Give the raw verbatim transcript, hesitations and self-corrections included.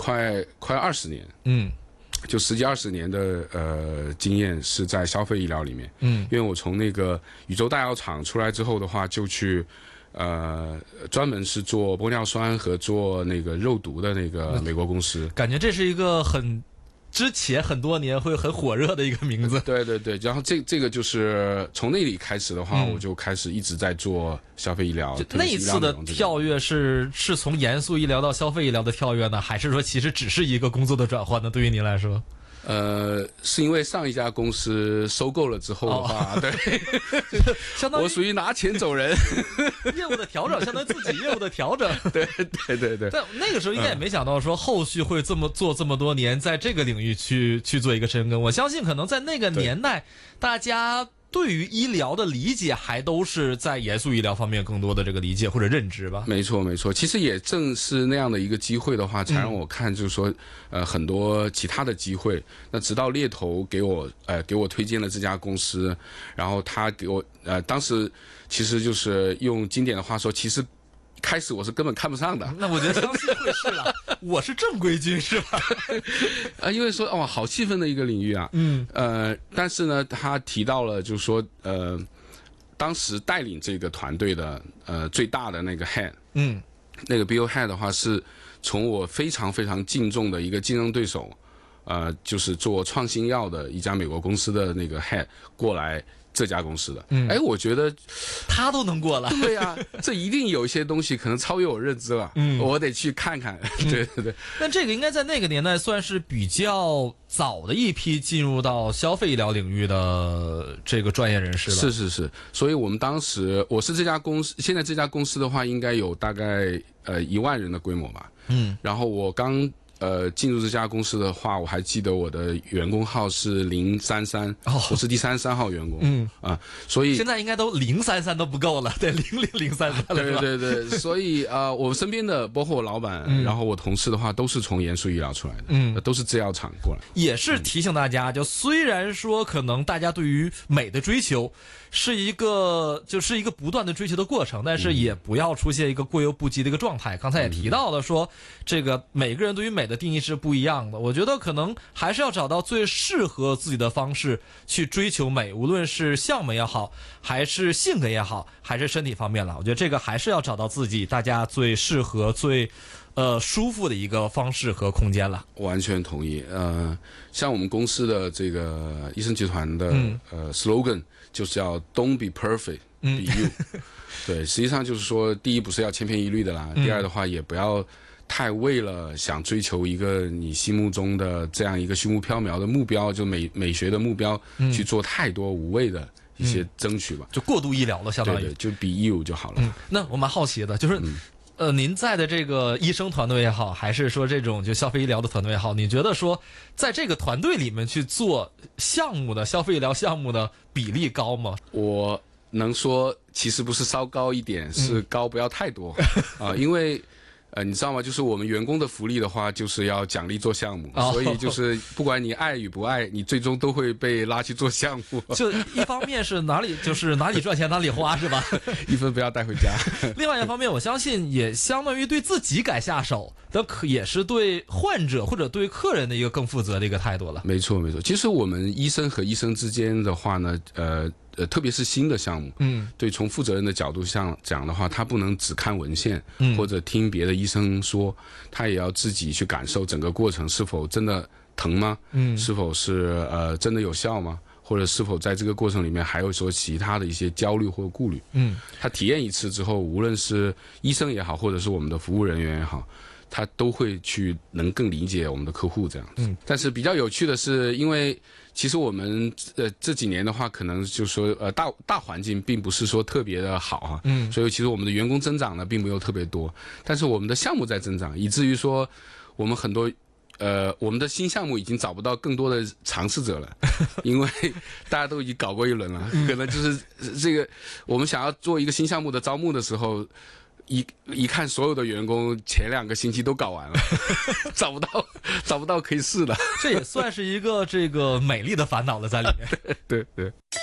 快快二十年， 嗯， 就十几二十年的呃经验是在消费医疗里面，嗯，因为我从那个宇宙大药厂出来之后的话，就去呃专门是做玻尿酸和做那个肉毒的那个美国公司， 感觉这是一个很。之前很多年会很火热的一个名字， 对对对，然后这这个就是从那里开始的话，嗯、我就开始一直在做消费医疗。 那一次的跳跃是是从严肃医疗到消费医疗的跳跃呢，还是说其实只是一个工作的转换呢？对于您来说？ 呃，是因为上一家公司收购了之后的话，哦、对， 相当于我属于拿钱走人， 业务的调整，相当于自己业务的调整， 对对对对。 但那个时候应该也没想到说后续会这么做这么多年，在这个领域去去做一个深耕。我相信可能在那个年代，大家对于医疗的理解还都是在严肃医疗方面更多的这个理解或者认知吧。 没错没错，其实也正是那样的一个机会的话，才让我看就是说，呃，很多其他的机会。那直到猎头给我呃给我推荐了这家公司，然后他给我呃当时其实就是用经典的话说，其实开始我是根本看不上的。 那我觉得相信会是了，我是正规军是吧？ 啊，因为说哦，好细分的一个领域啊，嗯，呃，但是呢，他提到了就是说，呃，当时带领这个团队的呃最大的那个 head， 嗯，那个 Bill Head 的话是从我非常非常敬重的一个竞争对手，呃，就是做创新药的一家美国公司的那个 head 过来。这家公司的，嗯，哎，我觉得他都能过了， 对呀、啊，这一定有一些东西可能超越我认知了，嗯，我得去看看，嗯、对对对。 但这个应该在那个年代算是比较早的一批进入到消费医疗领域的这个专业人士了。 是是是，所以我们当时我是这家公司，现在这家公司的话，应该有大概呃一万人的规模吧，嗯，然后我刚。呃，进入这家公司的话，我还记得我的员工号是零三三，我是第三十三号员工，嗯啊，所以现在应该都零三三都不够了，对，零零零三三了， 对对对，所以啊、呃，我身边的包括我老板，嗯、然后我同事的话，都是从严肃医疗出来的，嗯，都是制药厂过来， 也是提醒大家，就虽然说可能大家对于美的追求是一个就是一个不断的追求的过程，但是也不要出现一个过犹不及的一个状态。刚才也提到了说，这个每个人对于美的定义是不一样的，我觉得可能还是要找到最适合自己的方式去追求美，无论是相美也好，还是性格也好，还是身体方面了，我觉得这个还是要找到自己大家最适合最呃舒服的一个方式和空间了。 完全同意。呃，像我们公司的这个医生集团的、嗯、呃 slogan 就是叫 Don't be perfect, be you、嗯、对，实际上就是说，第一不是要千篇一律的啦、嗯、第二的话也不要太为了想追求一个你心目中的这样一个虚无缥缈的目标，就美美学的目标、嗯、去做太多无谓的一些争取吧、 嗯、就过度医疗了，相当于对对，就 be you 就好了、 嗯、那我蛮好奇的就是、嗯呃，您在的这个医生团队也好，还是说这种就消费医疗的团队也好，你觉得说在这个团队里面去做项目的消费医疗项目的比例高吗？ 我能说其实不是稍高一点，是高不要太多啊、嗯呃，因为。呃，你知道吗？就是我们员工的福利的话，就是要奖励做项目，哦、所以就是不管你爱与不爱，你最终都会被拉去做项目。 就一方面是哪里就是哪里赚钱哪里花是吧？ 一分不要带回家。 另外一方面，我相信也相当于对自己敢下手，那可也是对患者或者对客人的一个更负责的一个态度了。 没错没错，其实我们医生和医生之间的话呢，呃。呃，特别是新的项目，嗯，对，从负责人的角度上讲的话，他不能只看文献，嗯，或者听别的医生说，他也要自己去感受整个过程是否真的疼吗？嗯，是否是呃真的有效吗？或者是否在这个过程里面还有说其他的一些焦虑或顾虑？嗯，他体验一次之后，无论是医生也好，或者是我们的服务人员也好。他都会去能更理解我们的客户这样子，嗯，但是比较有趣的是，因为其实我们呃这几年的话，可能就是说呃大大环境并不是说特别的好哈，嗯，所以其实我们的员工增长呢并没有特别多，但是我们的项目在增长，以至于说我们很多呃我们的新项目已经找不到更多的尝试者了，因为大家都已经搞过一轮了，可能就是这个我们想要做一个新项目的招募的时候。一一看，所有的员工前两个星期都搞完了，找不到找不到可以试的， 这也算是一个这个美丽的烦恼了在里面。 对对。对